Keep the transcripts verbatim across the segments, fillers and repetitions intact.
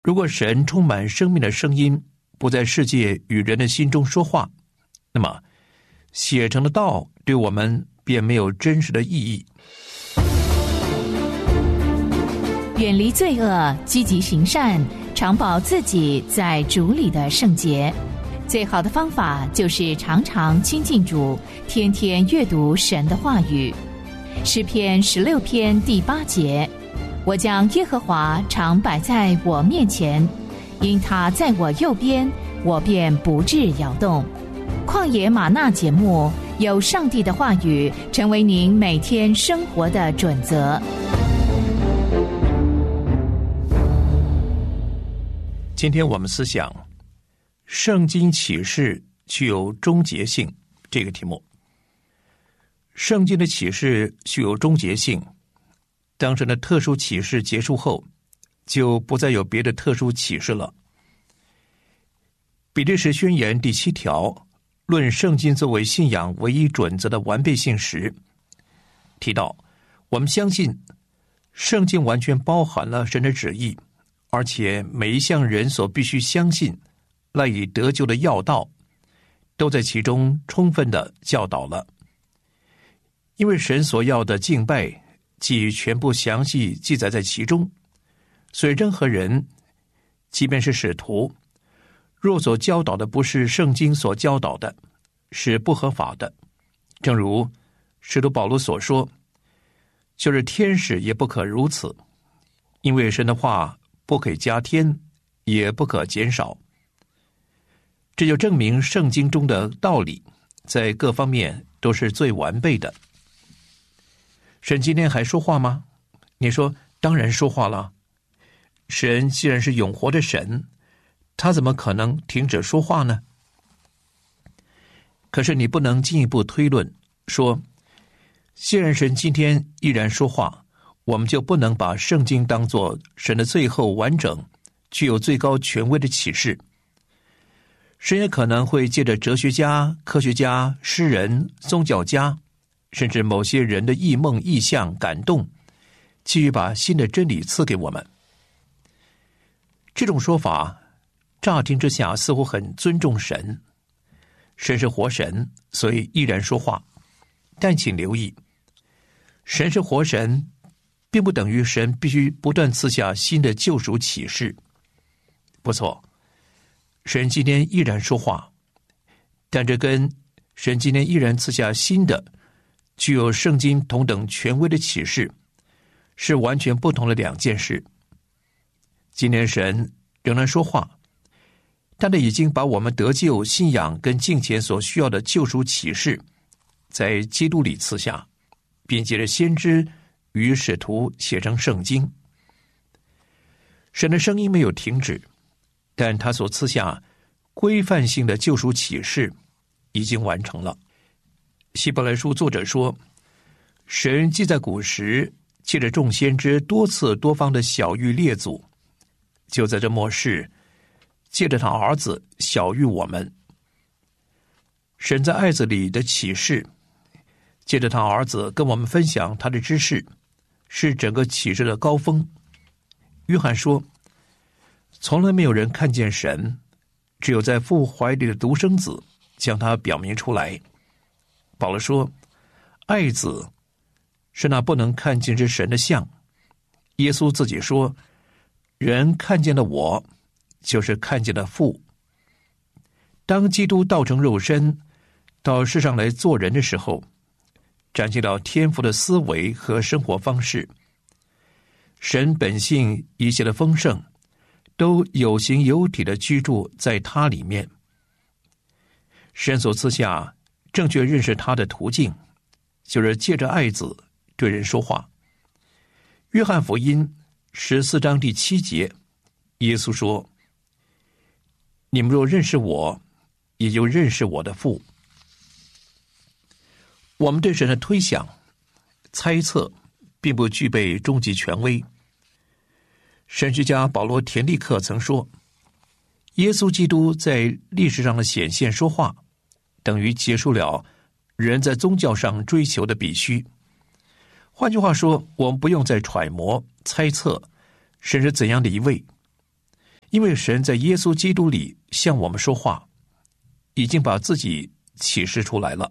如果神充满生命的声音不在世界与人的心中说话，那么写成的道对我们便没有真实的意义。 远离罪恶，积极行善，常保自己在主里的圣洁。最好的方法就是常常亲近主，天天阅读神的话语。诗篇十六篇第八节，我将耶和华常摆在我面前，因他在我右边，我便不致摇动。旷野吗哪节目，有上帝的话语成为您每天生活的准则。 今天我们思想圣经启示具有终结性这个题目。圣经的启示具有终结性，当神的特殊启示结束后，就不再有别的特殊启示了。比利时宣言第七条论圣经作为信仰唯一准则的完备性时，提到我们相信圣经完全包含了神的旨意，而且每一项人所必须相信赖以得救的要道都在其中充分的教导了。因为神所要的敬拜既全部详细记载在其中，所以任何人即便是使徒，若所教导的不是圣经所教导的，是不合法的。正如使徒保罗所说，就是天使也不可如此，因为神的话不可以加添，也不可减少。这就证明圣经中的道理在各方面都是最完备的。神今天还说话吗？你说当然说话了。神既然是永活的神，他怎么可能停止说话呢？可是你不能进一步推论说，既然神今天依然说话，我们就不能把圣经当作神的最后完整具有最高权威的启示。神也可能会借着哲学家、科学家、诗人、宗教家，甚至某些人的异梦异象感动，继续把新的真理赐给我们。这种说法乍听之下似乎很尊重神，神是活神，所以依然说话。但请留意，神是活神并不等于神必须不断赐下新的救赎启示。不错，神今天依然说话，但这跟神今天依然赐下新的具有圣经同等权威的启示是完全不同的两件事。今天神仍然说话，但他已经把我们得救、信仰跟敬虔所需要的救赎启示在基督里赐下，并借着先知与使徒写成圣经。神的声音没有停止，但他所赐下规范性的救赎启示已经完成了。希伯来书作者说，神既在古时借着众先知多次多方的晓谕列祖，就在这末世借着他儿子晓谕我们。神在爱子里的启示，借着他儿子跟我们分享他的知识，是整个启示的高峰。约翰说，从来没有人看见神，只有在父怀里的独生子将他表明出来。保罗说，爱子是那不能看见之神的像。耶稣自己说，人看见了我，就是看见了父。当基督道成肉身到世上来做人的时候，展现了天父的思维和生活方式。神本性一切的丰盛都有形有体的居住在他里面。神所赐下正确认识他的途径，就是借着爱子对人说话。约翰福音十四章第七节，耶稣说，你们若认识我，也就认识我的父。我们对神的推想、猜测并不具备终极权威。神学家保罗·田利克曾说，耶稣基督在历史上的显现说话，等于结束了人在宗教上追求的必须。换句话说，我们不用再揣摩、猜测神是怎样的一位。 因为神在耶稣基督里向我们说话，已经把自己启示出来了。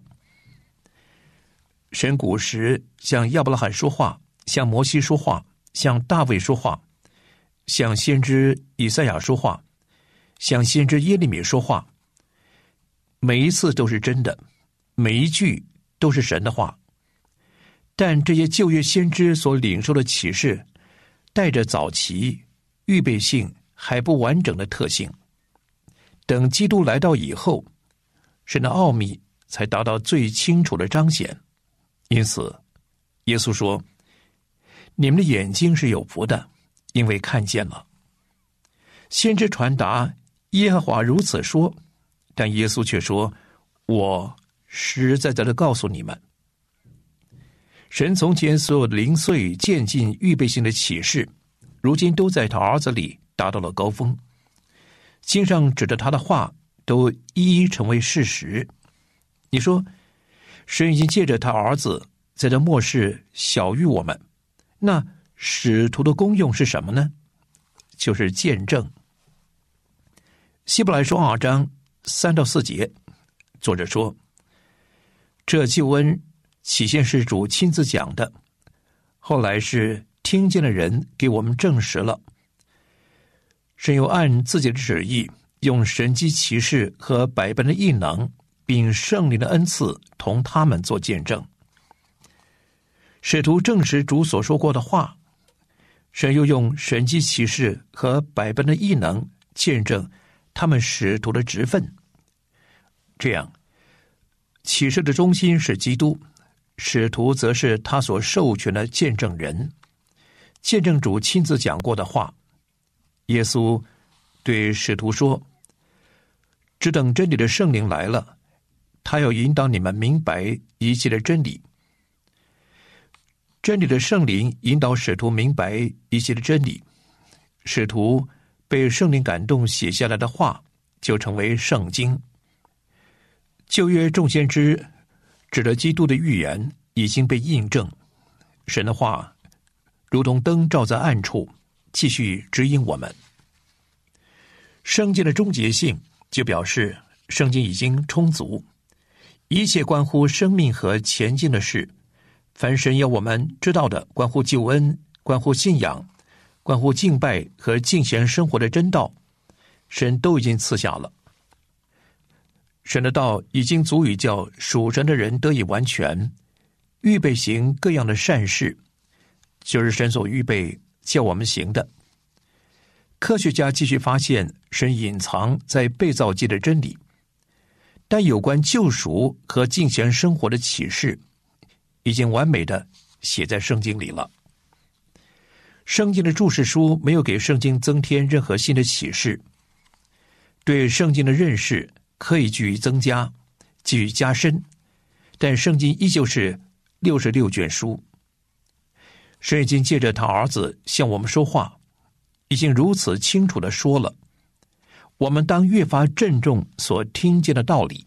神古时向亚伯拉罕说话，向摩西说话，向大卫说话，向先知以赛亚说话，向先知耶利米说话，每一次都是真的，每一句都是神的话。但这些旧约先知所领受的启示，带着早期预备性还不完整的特性，等基督来到以后，神的奥秘才达到最清楚的彰显。因此耶稣说，你们的眼睛是有福的，因为看见了。先知传达耶和华如此说，但耶稣却说，我实实在在的告诉你们，神从前所有零碎渐进预备性的启示，如今都在他儿子里达到了高峰。经上指着他的话都一一成为事实。你说神已经借着他儿子在这末世晓谕我们，那使徒的功用是什么呢？就是见证。希伯来书二章三到四节，作者说，这救恩起先是主亲自讲的，后来是听见的人给我们证实了。神又按自己的旨意，用神迹奇事和百般的异能，并圣灵的恩赐同他们做见证。使徒证实主所说过的话，神又用神迹奇事和百般的异能见证他们使徒的职分。这样，启示的中心是基督，使徒则是他所授权的见证人，见证主亲自讲过的话。耶稣对使徒说，只等真理的圣灵来了，他要引导你们明白一切的真理。真理的圣灵引导使徒明白一切的真理，使徒被圣灵感动写下来的话就成为圣经。旧约众先知指着基督的预言已经被印证，神的话如同灯照在暗处，继续指引我们。圣经的终结性就表示圣经已经充足，一切关乎生命和前进的事，凡神要我们知道的关乎救恩、关乎信仰、关乎敬拜和敬虔生活的真道，神都已经赐下了。神的道已经足以叫属神的人得以完全，预备行各样的善事，就是神所预备叫我们行的。科学家继续发现神隐藏在被造记的真理，但有关救赎和敬虔生活的启示已经完美的写在圣经里了。圣经的注释书没有给圣经增添任何新的启示，对圣经的认识可以继续增加，继续加深，但圣经依旧是六十六卷书。神已经借着他儿子向我们说话，已经如此清楚地说了，我们当越发郑重所听见的道理。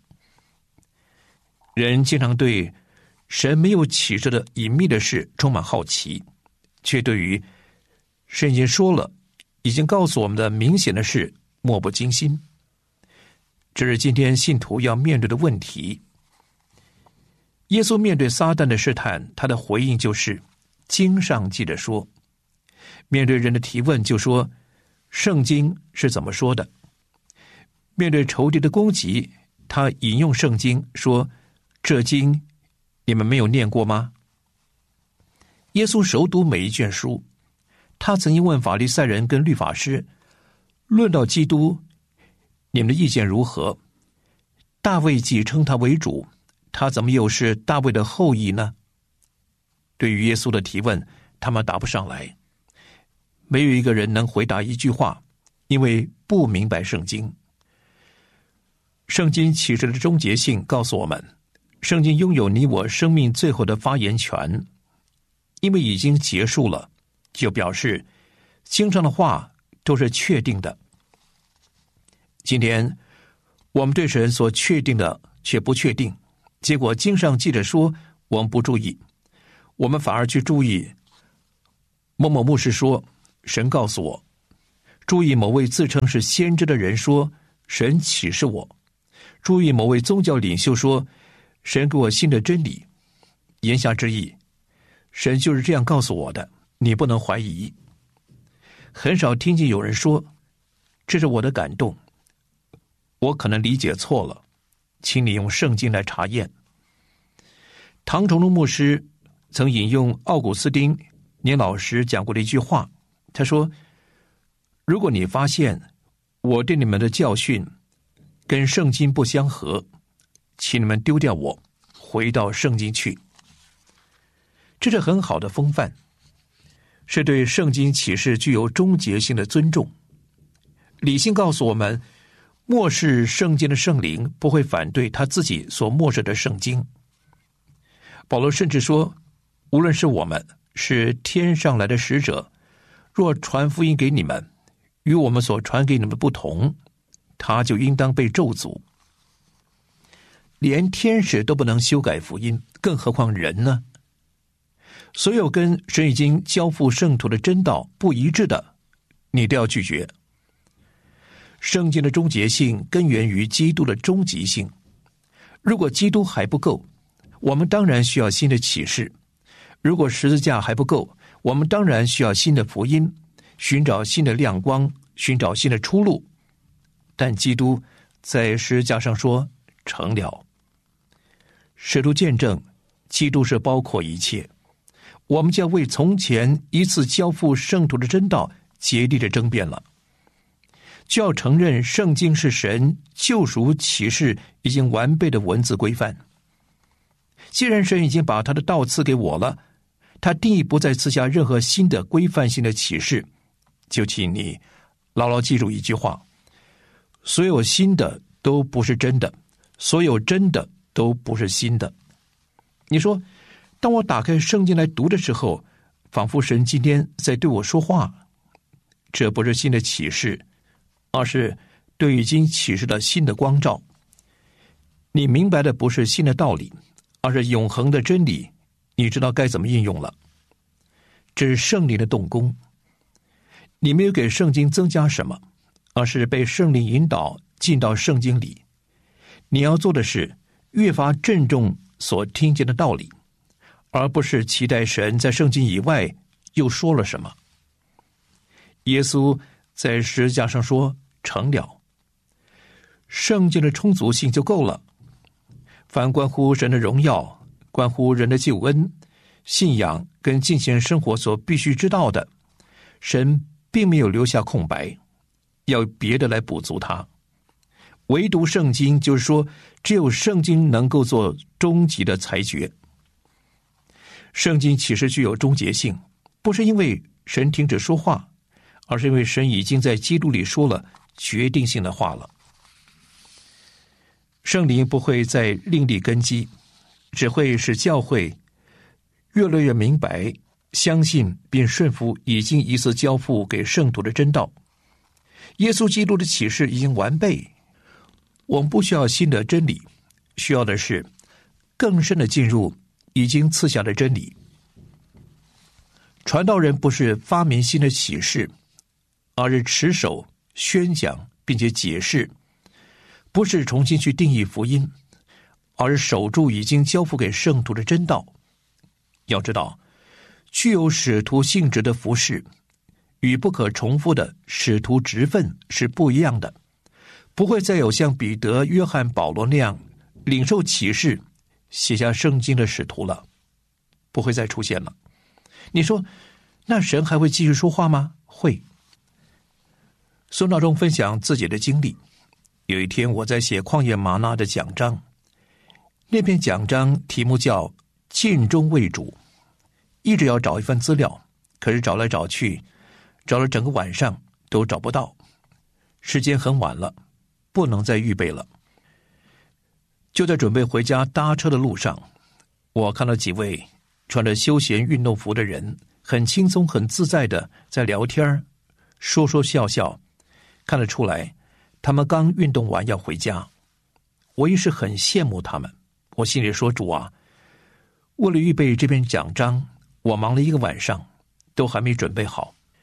人经常对神没有启示的隐秘的事充满好奇，却对于神已经说了、已经告诉我们的明显的事漠不经心。这是今天信徒要面对的问题。耶稣面对撒旦的试探，他的回应就是经上记着说。面对人的提问就说圣经是怎么说的。面对仇敌的攻击，他引用圣经说，这经你们没有念过吗？耶稣熟读每一卷书，他曾经问法利赛人跟律法师，论到基督，你们的意见如何？大卫既称他为主，他怎么又是大卫的后裔呢？对于耶稣的提问，他们答不上来。没有一个人能回答一句话，因为不明白圣经。圣经启示的终结性告诉我们，圣经拥有你我生命最后的发言权，因为已经结束了，就表示经上的话都是确定的。今天我们对神所确定的却不确定，结果经上记着说我们不注意，我们反而去注意某某牧师说神告诉我， 注意某位自称是先知的人说，神启示我；注意某位宗教领袖说，神给我新的真理。言下之意，神就是这样告诉我的，你不能怀疑。很少听见有人说，这是我的感动，我可能理解错了，请你用圣经来查验。唐崇荣牧师曾引用奥古斯丁年老师讲过的一句话，他说，如果你发现我对你们的教训跟圣经不相合，请你们丢掉我，回到圣经去。这是很好的风范，是对圣经启示具有终结性的尊重。理性告诉我们，漠视圣经的圣灵不会反对他自己所漠视的圣经。保罗甚至说，无论是我们是天上来的使者，若传福音给你们，与我们所传给你们不同，他就应当被咒诅。连天使都不能修改福音，更何况人呢？所有跟神已经交付圣徒的真道不一致的，你都要拒绝。圣经的终结性根源于基督的终极性。如果基督还不够，我们当然需要新的启示；如果十字架还不够，我们当然需要新的福音，寻找新的亮光，寻找新的出路。但基督在十字架上说，成了。使徒见证，基督是包括一切。我们将为从前一次交付圣徒的真道竭力的争辩了，就要承认圣经是神救赎启示已经完备的文字规范。既然神已经把他的道赐给我了，他定义不再赐下任何新的规范性的启示，就请你牢牢记住一句话，所有新的都不是真的，所有真的都不是新的。你说，当我打开圣经来读的时候，仿佛神今天在对我说话，这不是新的启示，而是对已经启示的新的光照。你明白的不是新的道理，而是永恒的真理，你知道该怎么应用了。这是圣灵的动工，你没有给圣经增加什么，而是被圣灵引导进到圣经里。你要做的是越发郑重所听见的道理，而不是期待神在圣经以外又说了什么。耶稣在十字架上说，成了。圣经的充足性就够了。凡关乎神的荣耀，关乎人的救恩、信仰跟敬虔生活所必须知道的，神并没有留下空白，要别的来补足它。唯独圣经，就是说，只有圣经能够做终极的裁决。圣经其实具有终结性，不是因为神停止说话，而是因为神已经在基督里说了决定性的话了。圣灵不会再另立根基，只会使教会越来越明白、相信并顺服已经一次交付给圣徒的真道。耶稣基督的启示已经完备，我们不需要新的真理，需要的是更深的进入已经赐下的真理。传道人不是发明新的启示，而是持守、宣讲并且解释，不是重新去定义福音，而是守住已经交付给圣徒的真道。要知道，具有使徒性质的服事与不可重复的使徒职分是不一样的，不会再有像彼得、约翰、保罗那样领受启示、写下圣经的使徒了，不会再出现了。你说，那神还会继续说话吗？会。孙道中分享自己的经历，有一天我在写旷野吗哪的讲章，那篇讲章题目叫尽忠为主，一直要找一份资料，可是找来找去，找了整个晚上都找不到，时间很晚了，不能再预备了。就在准备回家搭车的路上，我看到几位穿着休闲运动服的人，很轻松很自在的在聊天，说说笑笑，看得出来他们刚运动完要回家。我一时很羡慕他们，我心里说，主啊，为了预备这篇讲章，我忙了一个晚上，都还没准备好。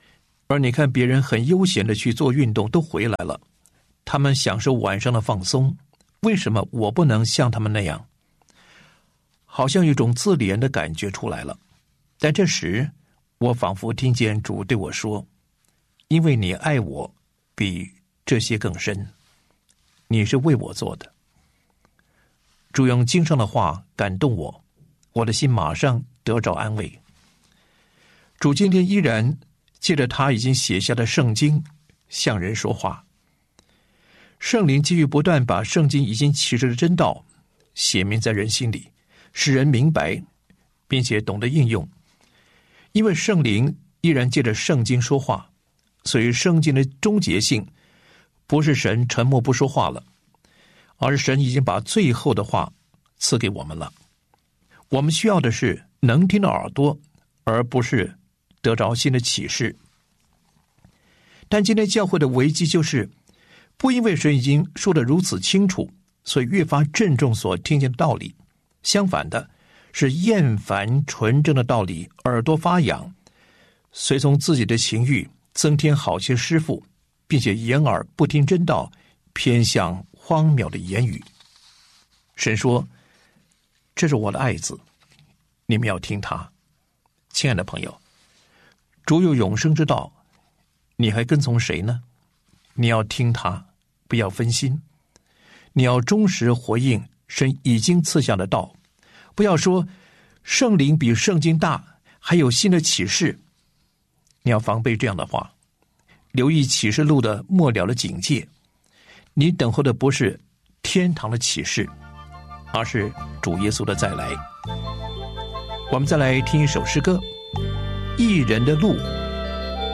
而你看别人很悠闲的去做运动，都回来了，他们享受晚上的放松，为什么我不能像他们那样？好像有一种自怜的感觉出来了。但这时我仿佛听见主对我说，因为你爱我比这些更深，你是为我做的。主用经上的话感动我，我的心马上得着安慰。主今天依然借着他已经写下的圣经向人说话，圣灵继续不断把圣经已经启示的真道写明在人心里，使人明白并且懂得应用。因为圣灵依然借着圣经说话，所以圣经的终结性不是神沉默不说话了，而是神已经把最后的话赐给我们了。我们需要的是能听的耳朵，而不是得着新的启示。但今天教会的危机就是，不因为神已经说得如此清楚，所以越发郑重所听见的道理，相反的是厌烦纯正的道理，耳朵发痒，随从自己的情欲增添好些师傅，并且掩耳不听真道，偏向荒谬的言语。神说，这是我的爱子，你们要听他。亲爱的朋友，主有永生之道，你还跟从谁呢？你要听他，不要分心。你要忠实回应神已经赐下的道，不要说圣灵比圣经大，还有新的启示。你要防备这样的话，留意启示录的末了的警戒。你等候的不是天堂的启示，而是主耶稣的再来。我们再来听一首诗歌，义人的路